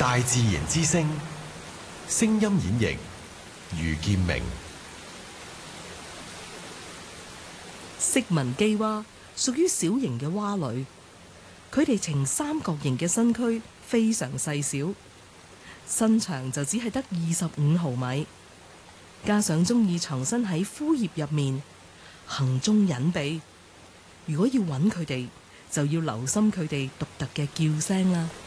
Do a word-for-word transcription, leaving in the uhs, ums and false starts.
大自然之聲，聲音演繹余劍明。 色紋基蛙屬於小型嘅蛙類，佢哋呈三角形嘅身軀非常細小，身長就只係得二十五毫米，加上中意藏身喺枯葉入面，行蹤隱秘。如果要揾佢哋，就要留心佢哋獨特嘅叫聲啦。